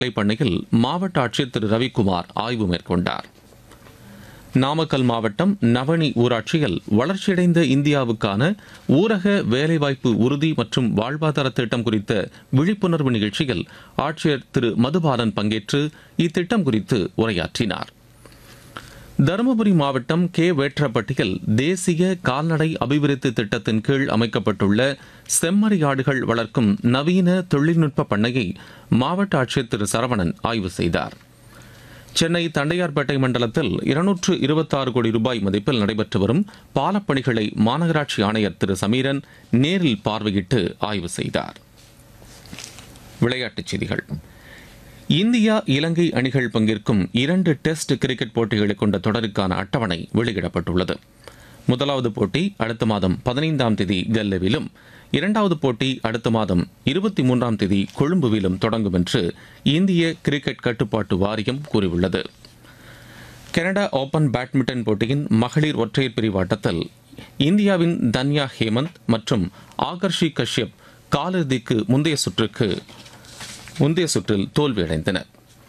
பண்ணையில் மாவட்ட ஆட்சியர் திரு ரவிக்குமார் ஆய்வு மேற்கொண்டார். நாமக்கல் மாவட்டம் நவனி ஊராட்சியில் வளர்ச்சியடைந்த இந்தியாவுக்கான ஊரக வேலைவாய்ப்பு உறுதி மற்றும் வாழ்வாதார திட்டம் குறித்த விழிப்புணர்வு நிகழ்ச்சியில் ஆட்சியர் திரு மதுபாலன் பங்கேற்று இத்திட்டம் குறித்து உரையாற்றினார். தருமபுரி மாவட்டம் கே வேற்றப்பட்டியில் தேசிய கால்நடை அபிவிருத்தி திட்டத்தின் கீழ் அமைக்கப்பட்டுள்ள செம்மறியாடுகள் வளர்க்கும் நவீன தொழில்நுட்ப பண்ணையை மாவட்ட ஆட்சியர் திரு சரவணன் ஆய்வு செய்தார். சென்னை தண்டையார்பேட்டை மண்டலத்தில் 226 கோடி ரூபாய் மதிப்பில் நடைபெற்று வரும் பாலப்பணிகளை மாநகராட்சி ஆணையர் திரு சமீரன் நேரில் பார்வையிட்டு ஆய்வு செய்தார். விளையாட்டுச் செய்திகள். இந்தியா இலங்கை அணிகள் பங்கேற்கும் 2 டெஸ்ட் கிரிக்கெட் போட்டிகளை கொண்ட தொடருக்கான அட்டவணை வெளியிடப்பட்டுள்ளது. முதலாவது போட்டி அடுத்த மாதம் 15ஆம் தேதி கல்லேவிலும், இரண்டாவது போட்டி அடுத்த மாதம் 23ஆம் தேதி கொழும்புவிலும் தொடங்கும் என்று இந்திய கிரிக்கெட் கட்டுப்பாட்டு வாரியம் கூறியுள்ளது. கனடா ஓபன் பேட்மிண்டன் போட்டியின் மகளிர் ஒற்றையர் பிரிவு ஆட்டத்தில் இந்தியாவின் தன்யா ஹேமந்த் மற்றும் ஆகர்ஷி கஷ்யப் காலிறுதிக்கு முந்தைய சுற்றில் தோல்வியடைந்தனர்.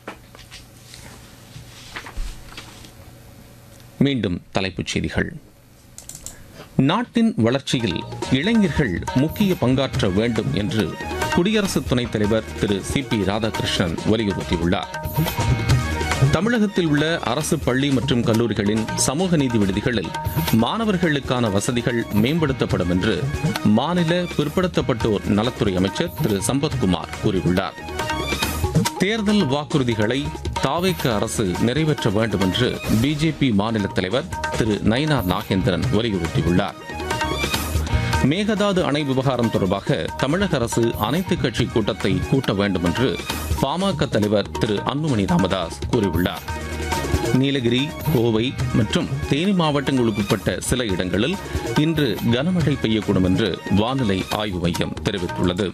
மீண்டும் தலைப்புச் செய்திகள். நாட்டின் வளர்ச்சியில் இளைஞர்கள் முக்கிய பங்காற்ற வேண்டும் என்று குடியரசு துணைத் தலைவர் திரு சி.பி. ராதாகிருஷ்ணன் வலியுறுத்தியுள்ளார். தமிழகத்தில் உள்ள அரசு பள்ளி மற்றும் கல்லூரிகளின் சமூக நீதி விடுதிகளில் மாணவர்களுக்கான வசதிகள் மேம்படுத்தப்படும் என்று மாநில பிற்படுத்தப்பட்டோர் நலத்துறை அமைச்சர் திரு சம்பத்குமார் கூறியுள்ளார். தேர்தல் வாக்குறுதிகளை தாவேக அரசு நிறைவேற்ற வேண்டும் என்று பிஜேபி மாநில தலைவர் திரு நயினார் நாகேந்திரன் வலியுறுத்தியுள்ளார். மேகதாது அணை விவகாரம் தொடர்பாக தமிழக அரசு அனைத்துக் கட்சி கூட்டத்தை கூட்ட வேண்டும் என்று பாமக தலைவர் திரு அன்புமணி ராமதாஸ் கூறியுள்ளார். நீலகிரி, கோவை மற்றும் தேனி மாவட்டங்களுக்கு உட்பட்ட சில இடங்களில் இன்று கனமழை பெய்யக்கூடும் என்று வானிலை ஆய்வு மையம் தெரிவித்துள்ளது.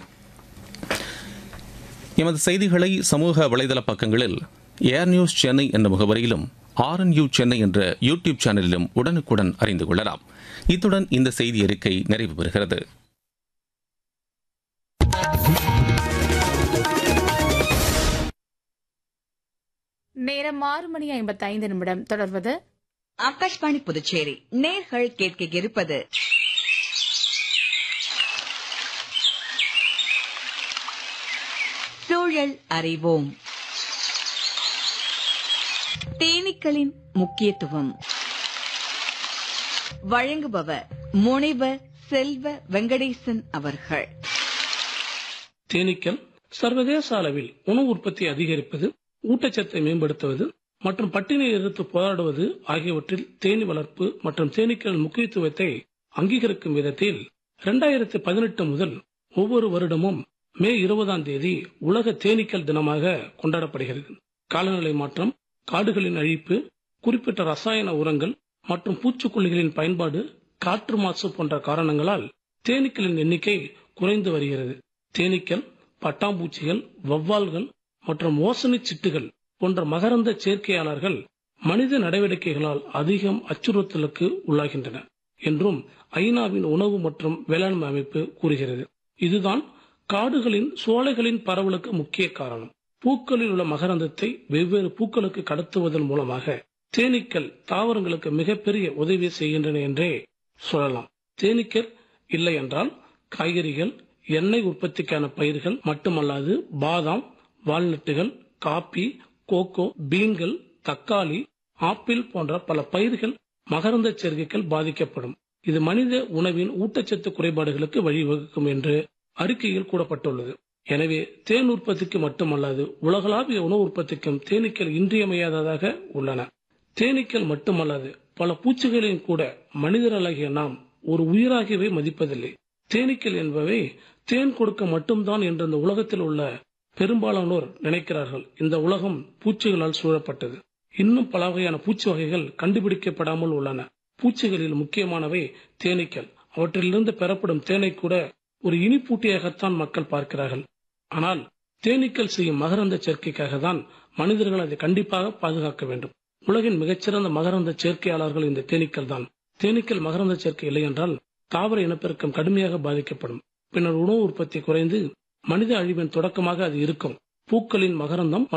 எமது செய்திகளை சமூக வலைதள பக்கங்களில் ஏர் நியூஸ் சென்னை என்ற முகவரியிலும் RNU சென்னை என்ற யூடியூப் சேனலிலும் உடனுக்குடன் அறிந்து கொள்ளலாம். இத்துடன் இந்த செய்தி அறிக்கை நிறைவு பெறுகிறது. நேரம் 6:55 தொடர்வது ஆகாஷ்வாணி புதுச்சேரி. நேர்கள் கேட்க இருப்பது சூழல் அறிவோம். தேனீக்களின் முக்கியத்துவம். வழங்குபவர் முனைவர் செல்வ வெங்கடேசன் அவர்கள். தேனீக்கள் சர்வதேச அளவில் உணவு உற்பத்தி அதிகரிப்பது, ஊட்டச்சத்தை மேம்படுத்துவது மற்றும் பட்டினியை எதிர்த்து போராடுவது ஆகியவற்றில் தேனி வளர்ப்பு மற்றும் தேனீக்களின் முக்கியத்துவத்தை அங்கீகரிக்கும் விதத்தில் 2018 முதல் ஒவ்வொரு வருடமும் மே 20ஆம் தேதி உலக தேனீக்கள் தினமாக கொண்டாடப்படுகிறது. காலநிலை மாற்றம், காடுகளின் அழிப்பு, குறிப்பிட்ட ரசாயன உரங்கள் மற்றும் பூச்சிக்கொல்லிகளின் பயன்பாடு, காற்று மாசு போன்ற காரணங்களால் தேனீக்களின் எண்ணிக்கை குறைந்து வருகிறது. தேனீக்கள், பட்டாம்பூச்சிகள், வௌவால்கள் மற்றும் ஓசனை சிட்டுகள் போன்ற மகரந்த சேர்க்கையாளர்கள் மனித நடவடிக்கைகளால் அதிகம் அச்சுறுத்தலுக்கு உள்ளாகின்றன என்றும் ஐநாவின் உணவு மற்றும் வேளாண்மை அமைப்பு கூறுகிறது. இதுதான் காடுகளின் சோலைகளின் பரவலுக்கு முக்கிய காரணம். பூக்களில் உள்ள மகரந்தத்தை வெவ்வேறு பூக்களுக்கு கடத்துவதன் மூலமாக தேனீக்கள் தாவரங்களுக்கு மிகப்பெரிய உதவி செய்கின்றன என்றே சொல்லலாம். தேனீக்கள் இல்லை என்றால் காய்கறிகள், எண்ணெய் உற்பத்திக்கான பயிர்கள் மட்டுமல்லாது பாதாம், வால்நட்டுகள், காபி, கோகோ, பீன்கள், தக்காளி, ஆப்பிள் போன்ற பல பயிர்கள் மகரந்த சேர்க்கைகள் பாதிக்கப்படும். இது மனித உணவின் ஊட்டச்சத்து குறைபாடுகளுக்கு வழிவகுக்கும் என்று அறிக்கையில் கூறப்பட்டுள்ளது. எனவே தேன் உற்பத்திக்கு மட்டுமல்லாது உலகளாவிய உணவு உற்பத்திக்கும் தேனீக்கள் இன்றியமையாததாக உள்ளன. தேனீக்கள் மட்டுமல்லாது பல பூச்சிகளையும் கூட மனிதர்களாகிய நாம் ஒரு உயிராகவே மதிப்பதில்லை. தேனீக்கள் என்பவை தேன் கொடுக்க மட்டும்தான் என்று இந்த உலகத்தில் உள்ள பெரும்பாலானோர் நினைக்கிறார்கள். இந்த உலகம் பூச்சிகளால் சூழப்பட்டது. இன்னும் பல வகையான பூச்சி வகைகள் கண்டுபிடிக்கப்படாமல் உள்ளன. பூச்சிகளில் முக்கியமானவை தேனீக்கள். அவற்றிலிருந்து பெறப்படும் தேனை கூட ஒரு இனிப்பூட்டியாகத்தான் மக்கள் பார்க்கிறார்கள். ஆனால் தேனீக்கள் செய்யும் மகரந்த சேர்க்கைக்காக தான் மனிதர்கள் அதை கண்டிப்பாக பாதுகாக்க வேண்டும். உலகின் மிகச்சிறந்த மகரந்த சேர்க்கையாளர்கள் இந்த தேனீக்கள் தான். தேனீக்கள் மகரந்த சேர்க்கை இல்லை என்றால் தாவர இனப்பெருக்கம் கடுமையாக பாதிக்கப்படும். பின்னர் உணவு உற்பத்தி குறைந்து மனித அழிவின் தொடக்கமாக அது இருக்கும். பூக்களின் மகரந்தம்